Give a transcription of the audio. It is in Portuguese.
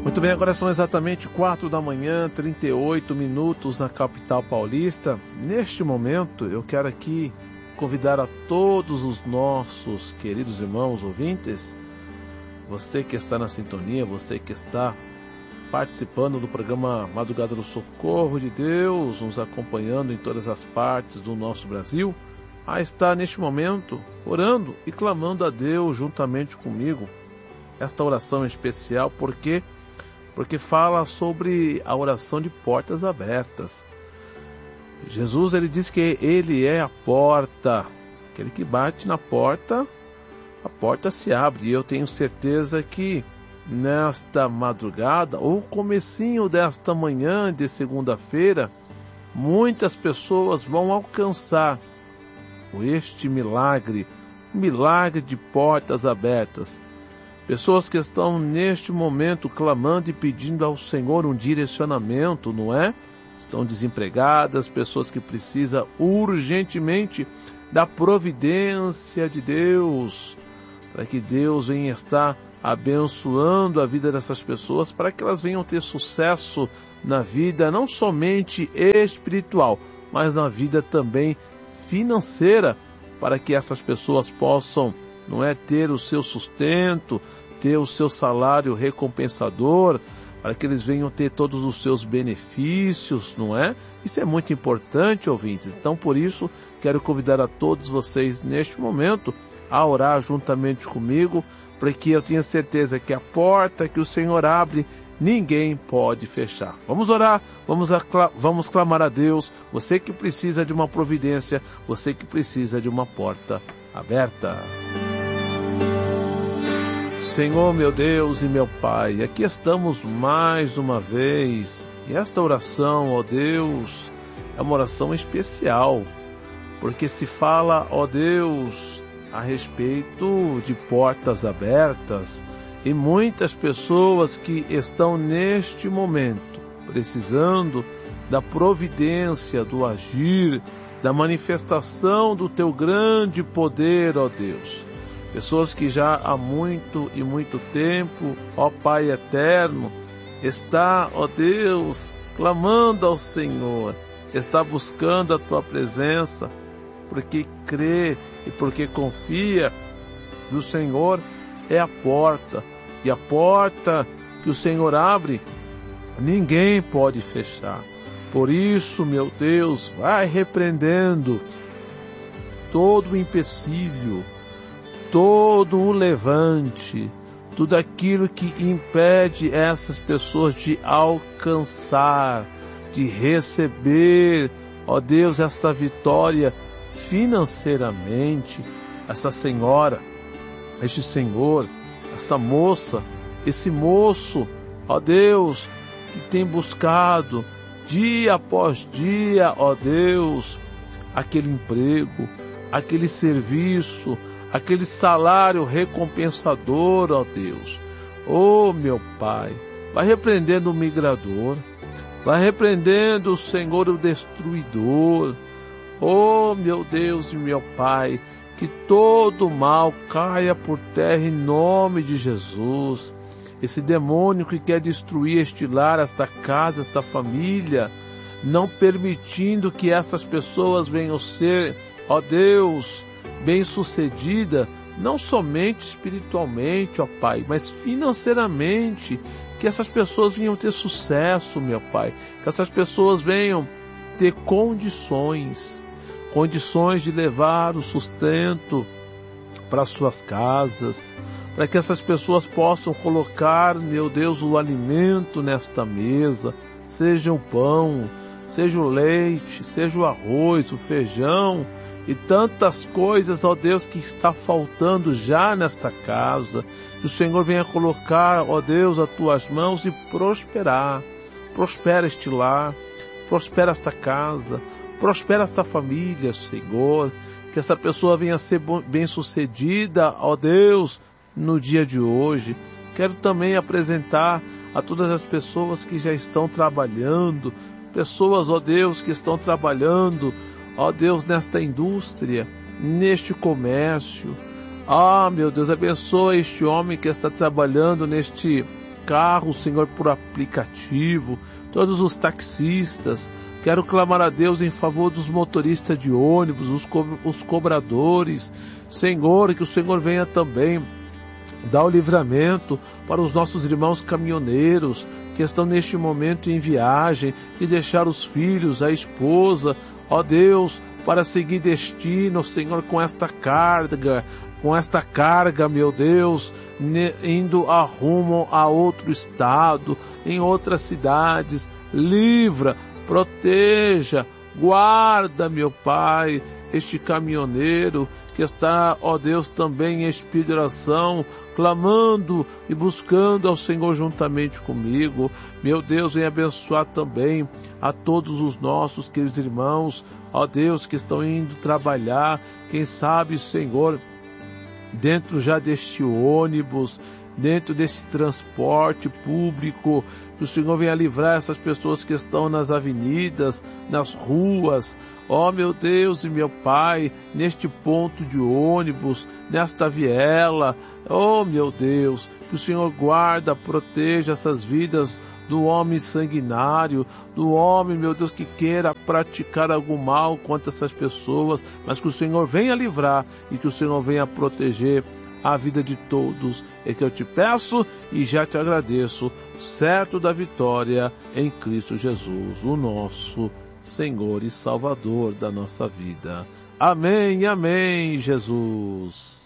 Muito bem, agora são exatamente 4 da manhã, 38 minutos na capital paulista. Neste momento, eu quero aqui convidar a todos os nossos queridos irmãos ouvintes, você que está na sintonia, você que está participando do programa Madrugada do Socorro de Deus, nos acompanhando em todas as partes do nosso Brasil, a estar neste momento orando e clamando a Deus juntamente comigo. Esta oração especial, porque fala sobre a oração de portas abertas. Jesus, ele diz que ele é a porta, aquele que bate na porta, a porta se abre. E eu tenho certeza que nesta madrugada, ou comecinho desta manhã de segunda-feira, muitas pessoas vão alcançar este milagre, o milagre de portas abertas. Pessoas que estão neste momento clamando e pedindo ao Senhor um direcionamento, não é? Estão desempregadas, pessoas que precisam urgentemente da providência de Deus, para que Deus venha estar abençoando a vida dessas pessoas, para que elas venham ter sucesso na vida, não somente espiritual, mas na vida também financeira, para que essas pessoas possam, não é, ter o seu sustento, ter o seu salário recompensador, para que eles venham ter todos os seus benefícios, não é? Isso é muito importante, ouvintes. Então, por isso, quero convidar a todos vocês, neste momento, a orar juntamente comigo, porque eu tenho certeza que a porta que o Senhor abre, ninguém pode fechar. Vamos orar, vamos clamar a Deus, você que precisa de uma providência, você que precisa de uma porta aberta. Senhor, meu Deus e meu Pai, aqui estamos mais uma vez, e esta oração, ó Deus, é uma oração especial, porque se fala, ó Deus, a respeito de portas abertas, e muitas pessoas que estão neste momento precisando da providência, do agir, da manifestação do Teu grande poder, ó Deus. Pessoas que já há muito e muito tempo, ó Pai eterno, está, ó Deus, clamando ao Senhor, está buscando a Tua presença, porque crê e porque confia que o Senhor é a porta, e a porta que o Senhor abre, ninguém pode fechar. Por isso, meu Deus, vai repreendendo todo o empecilho, todo o levante, tudo aquilo que impede essas pessoas de alcançar, de receber, ó Deus, esta vitória financeiramente. Essa senhora, este senhor, essa moça, esse moço, ó Deus, que tem buscado dia após dia, ó Deus, aquele emprego, aquele serviço, aquele salário recompensador, ó Deus. Oh, meu Pai, vai repreendendo o migrador, vai repreendendo o Senhor, o destruidor. Oh, meu Deus e meu Pai, que todo mal caia por terra em nome de Jesus. Esse demônio que quer destruir este lar, esta casa, esta família, não permitindo que essas pessoas venham ser, ó Deus, bem-sucedida, não somente espiritualmente, ó Pai, mas financeiramente, que essas pessoas venham ter sucesso, meu Pai, que essas pessoas venham ter condições de levar o sustento para suas casas, para que essas pessoas possam colocar, meu Deus, o alimento nesta mesa, seja o pão, seja o leite, seja o arroz, o feijão, e tantas coisas, ó Deus, que está faltando já nesta casa. Que o Senhor venha colocar, ó Deus, as tuas mãos e prosperar. Prospera este lar, prospera esta casa, prospera esta família, Senhor. Que essa pessoa venha ser bem-sucedida, ó Deus, no dia de hoje. Quero também apresentar a todas as pessoas que já estão trabalhando, pessoas, ó Deus, que estão trabalhando, ó Deus, nesta indústria, neste comércio. Ah, meu Deus, abençoa este homem que está trabalhando neste carros, Senhor, por aplicativo, todos os taxistas. Quero clamar a Deus em favor dos motoristas de ônibus, os cobradores. Senhor, que o Senhor venha também dar o livramento para os nossos irmãos caminhoneiros que estão neste momento em viagem e deixar os filhos, a esposa, ó Deus, para seguir destino, Senhor, com esta carga, meu Deus, indo a rumo a outro estado, em outras cidades. Livra, proteja, guarda, meu Pai, este caminhoneiro que está, ó Deus, também em espírito de oração, clamando e buscando ao Senhor juntamente comigo. Meu Deus, venha abençoar também a todos os nossos queridos irmãos, ó Deus, que estão indo trabalhar, quem sabe, Senhor, dentro já deste ônibus, dentro desse transporte público, que o Senhor venha livrar essas pessoas que estão nas avenidas, nas ruas, ó meu Deus e meu Pai, neste ponto de ônibus, nesta viela, ó meu Deus, que o Senhor guarda, proteja essas vidas do homem sanguinário, do homem, meu Deus, que queira praticar algum mal contra essas pessoas, mas que o Senhor venha livrar e que o Senhor venha proteger a vida de todos. É que eu te peço e já te agradeço, certo da vitória em Cristo Jesus, o nosso Senhor e Salvador da nossa vida. Amém, amém, Jesus.